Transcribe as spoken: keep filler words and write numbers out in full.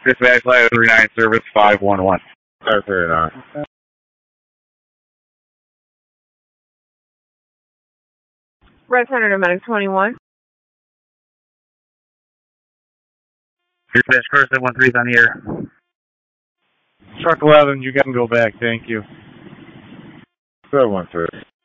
Dispatch Line three nine service five one one. Car thirty-nine. Red Center to Medic twenty-one. Dispatch car seven one three is on the air. Truck eleven, you can go back, thank you. seven one three.